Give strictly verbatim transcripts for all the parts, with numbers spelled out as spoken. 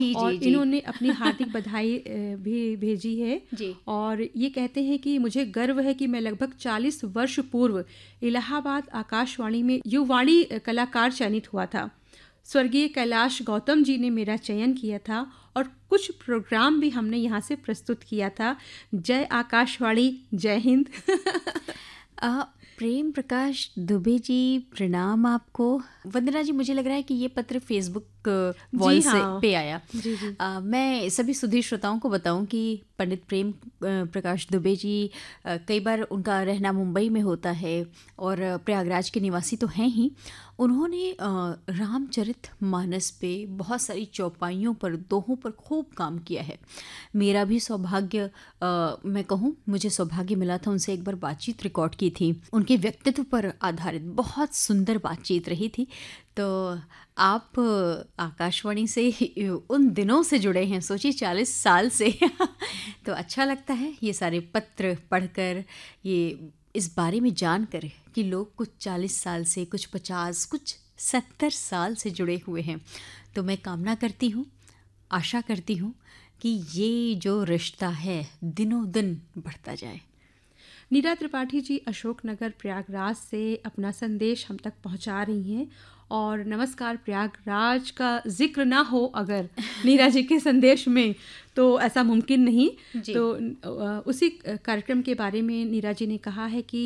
जी और जी जी इन्होंने अपनी हार्दिक बधाई अ, भी भेजी है। जी। और ये कहते हैं कि मुझे गर्व है कि मैं लगभग चालीस वर्ष पूर्व इलाहाबाद आकाशवाणी में युवाणी कलाकार चयनित हुआ था। स्वर्गीय कैलाश गौतम जी ने मेरा चयन किया था और कुछ प्रोग्राम भी हमने यहाँ से प्रस्तुत किया था। जय आकाशवाणी, जय हिंद। आ, प्रेम प्रकाश दुबे जी, प्रणाम आपको। वंदना जी, मुझे लग रहा है कि ये पत्र फेसबुक जी वॉल से हाँ। पे आया। जी जी। आ, मैं सभी सुधीर श्रोताओं को बताऊं कि पंडित प्रेम अ, प्रकाश दुबे जी, अ, कई बार उनका रहना मुंबई में होता है और प्रयागराज के निवासी तो हैं ही। उन्होंने अ, रामचरित मानस पे बहुत सारी चौपाइयों पर, दोहों पर खूब काम किया है। मेरा भी सौभाग्य, अ, मैं कहूँ मुझे सौभाग्य मिला था उनसे एक बार बातचीत रिकॉर्ड की थी। उनके व्यक्तित्व पर आधारित बहुत सुंदर बातचीत रही थी। तो आप आकाशवाणी से उन दिनों से जुड़े हैं, सोचिए चालीस साल से। तो अच्छा लगता है ये सारे पत्र पढ़कर, ये इस बारे में जानकर कि लोग कुछ चालीस साल से, कुछ पचास, कुछ सत्तर साल से जुड़े हुए हैं। तो मैं कामना करती हूँ, आशा करती हूँ कि ये जो रिश्ता है दिनों दिन बढ़ता जाए। नीरा त्रिपाठी जी अशोकनगर प्रयागराज से अपना संदेश हम तक पहुंचा रही हैं। और नमस्कार प्रयागराज का जिक्र ना हो अगर नीरा जी के संदेश में, तो ऐसा मुमकिन नहीं। जी। तो अ, उसी कार्यक्रम के बारे में नीरा जी ने कहा है कि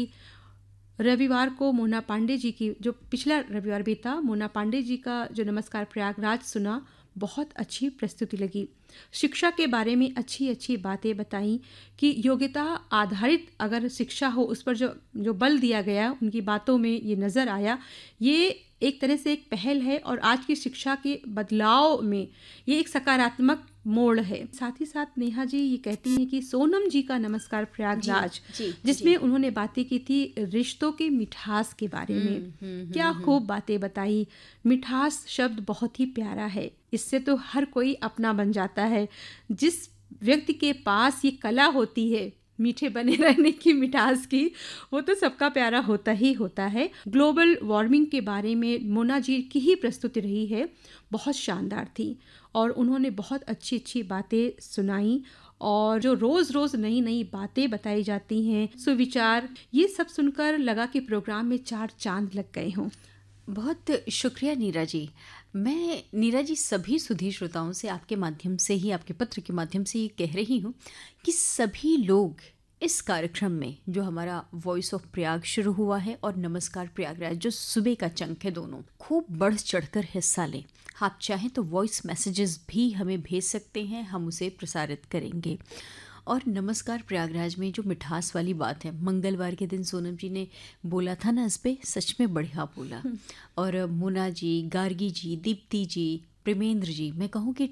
रविवार को मोना पांडे जी की, जो पिछला रविवार भी था, मोना पांडे जी का जो नमस्कार प्रयागराज सुना, बहुत अच्छी प्रस्तुति लगी। शिक्षा के बारे में अच्छी अच्छी बातें बताई कि योग्यता आधारित अगर शिक्षा हो, उस पर जो जो बल दिया गया उनकी बातों में ये नज़र आया। ये एक तरह से एक पहल है और आज की शिक्षा के बदलाव में ये एक सकारात्मक मोड़ है। साथ ही साथ नेहा जी ये कहती हैं कि सोनम जी का नमस्कार प्रयागराज, जी जिसमें जी। उन्होंने बातें की थी रिश्तों के मिठास के बारे में। हम्म हम्म क्या हम्म हम्म। खूब बातें बताई। मिठास शब्द बहुत ही प्यारा है, इससे तो हर कोई अपना बन जाता है। जिस व्यक्ति के पास ये कला होती है मीठे बने रहने की, मिठास की, वो तो सबका प्यारा होता ही होता है। ग्लोबल वार्मिंग के बारे में मोना जी की ही प्रस्तुति रही है, बहुत शानदार थी और उन्होंने बहुत अच्छी अच्छी बातें सुनाई। और जो रोज़ रोज़ नई नई बातें बताई जाती हैं, सुविचार, ये सब सुनकर लगा कि प्रोग्राम में चार चांद लग गए हों। बहुत शुक्रिया नीरा जी। मैं नीरा जी सभी सुधी श्रोताओं से आपके माध्यम से ही, आपके पत्र के माध्यम से ये कह रही हूँ कि सभी लोग इस कार्यक्रम में, जो हमारा वॉइस ऑफ प्रयाग शुरू हुआ है और नमस्कार प्रयागराज जो सुबह का चंक है, दोनों खूब बढ़ चढ़कर हिस्सा लें। आप चाहें तो वॉइस मैसेजेस भी हमें भेज सकते हैं, हम उसे प्रसारित करेंगे। और नमस्कार प्रयागराज में जो मिठास वाली बात है, मंगलवार के दिन सोनम जी ने बोला था ना, इस पे सच में बढ़िया बोला। और मुना जी, गार्गी जी, दीप्ति जी, प्रेमेंद्र जी, मैं कहूँ कि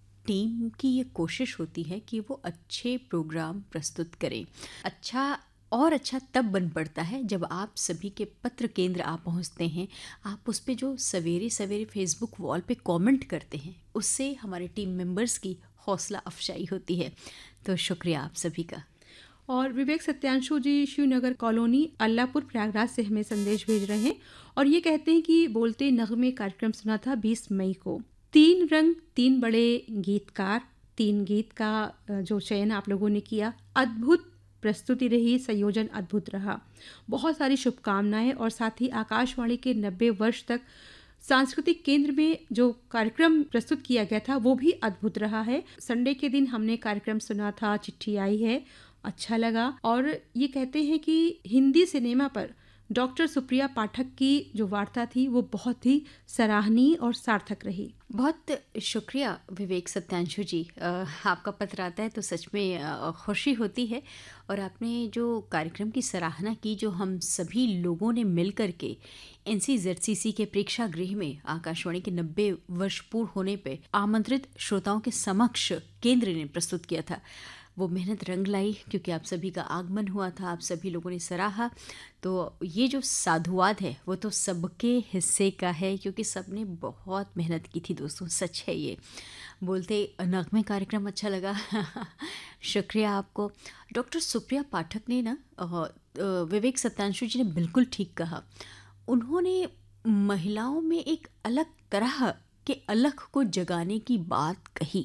टीम की ये कोशिश होती है कि वो अच्छे प्रोग्राम प्रस्तुत करें। अच्छा और अच्छा तब बन पड़ता है जब आप सभी के पत्र केंद्र आप पहुंचते हैं। आप उस पे जो सवेरे सवेरे फेसबुक वॉल पे कमेंट करते हैं, उससे हमारे टीम मेंबर्स की हौसला अफजाई होती है। तो शुक्रिया आप सभी का। और विवेक सत्यांशु जी शिवनगर कॉलोनी अल्लाहपुर प्रयागराज से हमें संदेश भेज रहे हैं और ये कहते हैं कि बोलते नगमे कार्यक्रम सुना था बीस मई को। तीन रंग, तीन बड़े गीतकार, तीन गीत का जो चयन आप लोगों ने किया, अद्भुत प्रस्तुति रही, संयोजन अद्भुत रहा। बहुत सारी शुभकामनाएं। और साथ ही आकाशवाणी के नब्बे वर्ष तक सांस्कृतिक केंद्र में जो कार्यक्रम प्रस्तुत किया गया था वो भी अद्भुत रहा है। संडे के दिन हमने कार्यक्रम सुना था, चिट्ठी आई है, अच्छा लगा। और ये कहते हैं कि हिंदी सिनेमा पर डॉक्टर सुप्रिया पाठक की जो वार्ता थी वो बहुत ही सराहनीय और सार्थक रही। बहुत शुक्रिया विवेक सत्यांशु जी। आ, आपका पत्र आता है तो सच में आ, खुशी होती है। और आपने जो कार्यक्रम की सराहना की, जो हम सभी लोगों ने मिल कर के एनसीजेडसीसी के प्रेक्षागृह में आकाशवाणी के नब्बे वर्ष पूर्ण होने पे आमंत्रित श्रोताओं के समक्ष केंद्र ने प्रस्तुत किया था, वो मेहनत रंग लाई, क्योंकि आप सभी का आगमन हुआ था, आप सभी लोगों ने सराहा। तो ये जो साधुवाद है वो तो सबके हिस्से का है, क्योंकि सबने बहुत मेहनत की थी दोस्तों, सच है ये। बोलते नगमे कार्यक्रम अच्छा लगा। शुक्रिया आपको। डॉक्टर सुप्रिया पाठक ने ना, विवेक सत्यांशु जी ने बिल्कुल ठीक कहा। उन्होंने महिलाओं में एक अलग तरह के अलख को जगाने की बात कही।